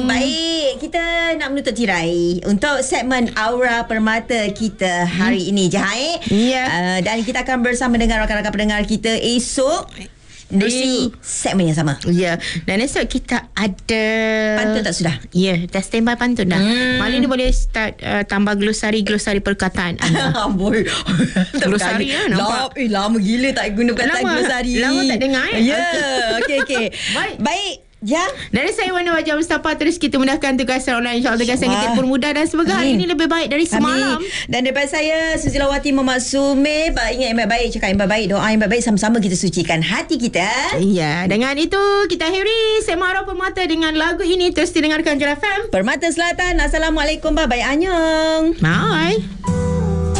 Baik, kita nak menutup tirai untuk segmen Aura Permata kita hari ini, Jahai. Ya. Dan kita akan bersama dengan rakan-rakan pendengar kita esok di segmen yang sama. Ya. Dan esok kita ada Pantun tak sudah? Ya, dah standby pantun dah. Malam ni boleh start tambah glosari perkataan anda. Boy. Glosari nampak. Lama gila tak guna perkataan glosari. Lama tak dengar Ya. Okey. Baik. Ya. Dari saya Wana Wajah Mustafa, terus kita mudahkan tugasan online, insyaAllah tugasan kita pun mudah dan semoga hari ini lebih baik dari semalam. Dan daripada saya Suzilawati Muhammad Sumeh, ingat yang baik-baik, cakap yang baik-baik, doa yang baik-baik, sama-sama kita sucikan hati kita. Ya, dengan itu kita akhiri segmen Aura Permata dengan lagu ini. Terus didengarkan Jara FM Permata Selatan. Assalamualaikum, bye-bye, annyeong. Bye.